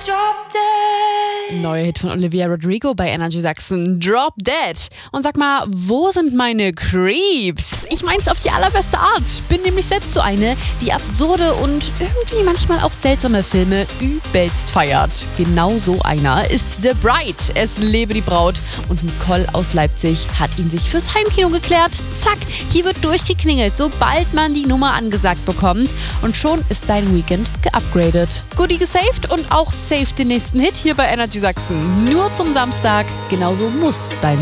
Drop Dead. Neuer Hit von Olivia Rodrigo bei Energy Sachsen, Drop Dead. Und sag mal, wo sind meine Creeps? Ich mein's auf die allerbeste Art. Bin nämlich selbst so eine, die absurde und irgendwie manchmal auch seltsame Filme übelst feiert. Genau so einer ist The Bride. Es lebe die Braut. Und Nicole aus Leipzig hat ihn sich fürs Heimkino geklärt. Zack, hier wird durchgeklingelt, sobald man die Nummer angesagt bekommt. Und schon ist dein Weekend geupgradet. Goodie gesaved und auch safe den nächsten Hit hier bei Energy Sachsen. Nur zum Samstag. Genauso muss dein